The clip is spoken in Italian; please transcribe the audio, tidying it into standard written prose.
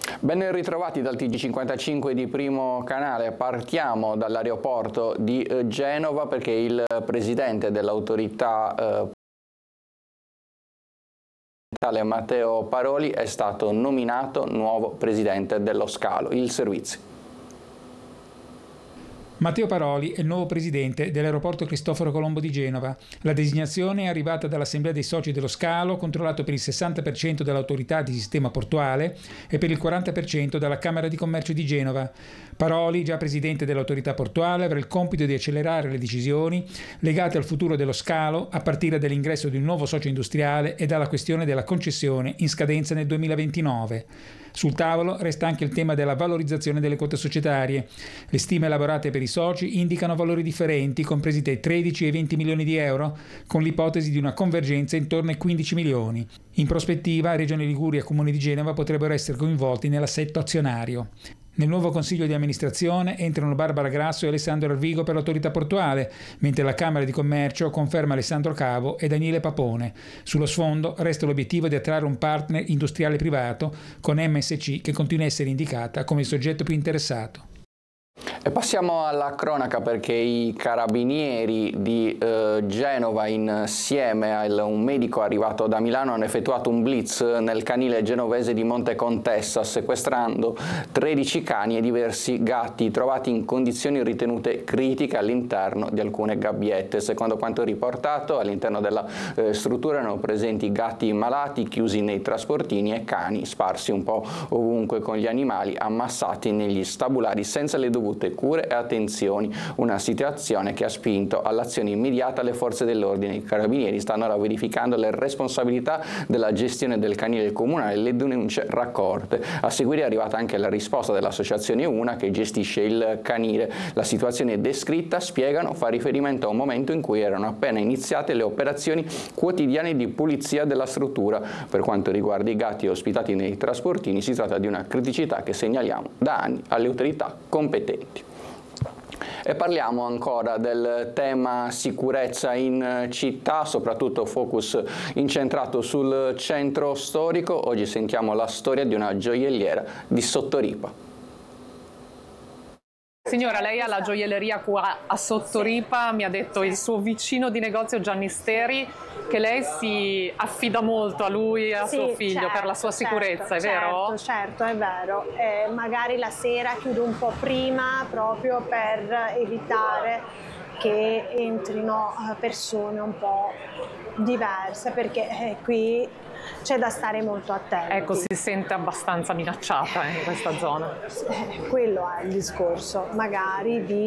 Ben ritrovati dal TG55 di Primo Canale. Partiamo dall'aeroporto di Genova perché il presidente dell'autorità Matteo Paroli è stato nominato nuovo presidente dello Scalo, il servizio. Matteo Paroli è il nuovo presidente dell'aeroporto Cristoforo Colombo di Genova. La designazione è arrivata dall'Assemblea dei soci dello Scalo, controllato per il 60% dall'autorità di sistema portuale e per il 40% dalla Camera di Commercio di Genova. Paroli, già presidente dell'autorità portuale, avrà il compito di accelerare le decisioni legate al futuro dello Scalo a partire dall'ingresso di un nuovo socio industriale e dalla questione della concessione in scadenza nel 2029. Sul tavolo resta anche il tema della valorizzazione delle quote societarie. Le stime elaborate per i soci indicano valori differenti, compresi tra i 13 e i 20 milioni di euro, con l'ipotesi di una convergenza intorno ai 15 milioni. In prospettiva, Regione Liguria e Comune di Genova potrebbero essere coinvolti nell'assetto azionario. Nel nuovo consiglio di amministrazione entrano Barbara Grasso e Alessandro Arvigo per l'autorità portuale, mentre la Camera di Commercio conferma Alessandro Cavo e Daniele Papone. Sullo sfondo resta l'obiettivo di attrarre un partner industriale privato con MSC, che continua a essere indicata come il soggetto più interessato. E passiamo alla cronaca perché i carabinieri di Genova insieme a un medico arrivato da Milano hanno effettuato un blitz nel canile genovese di Monte Contessa, sequestrando 13 cani e diversi gatti trovati in condizioni ritenute critiche all'interno di alcune gabbiette. Secondo quanto riportato, all'interno della struttura erano presenti gatti malati chiusi nei trasportini e cani sparsi un po' ovunque, con gli animali ammassati negli stabulari senza le dovute cure e attenzioni, una situazione che ha spinto all'azione immediata le forze dell'ordine. I carabinieri stanno ora verificando le responsabilità della gestione del canile comunale e le denunce raccolte. A seguire è arrivata anche la risposta dell'associazione Una che gestisce il canile. La situazione descritta, spiegano, fa riferimento a un momento in cui erano appena iniziate le operazioni quotidiane di pulizia della struttura. Per quanto riguarda i gatti ospitati nei trasportini, si tratta di una criticità che segnaliamo da anni alle autorità competenti. E parliamo ancora del tema sicurezza in città, soprattutto focus incentrato sul centro storico. Oggi sentiamo la storia di una gioielliera di Sottoripa. Signora, lei ha la gioielleria qua a Sottoripa, mi ha detto il suo vicino di negozio Gianni Steri che lei si affida molto a lui e a suo figlio per la sua sicurezza, è vero? Certo, è vero. Magari la sera chiudo un po' prima proprio per evitare che entrino persone un po' diverse, perché qui c'è da stare molto attenti. Ecco, si sente abbastanza minacciata in questa zona. Quello è il discorso, magari di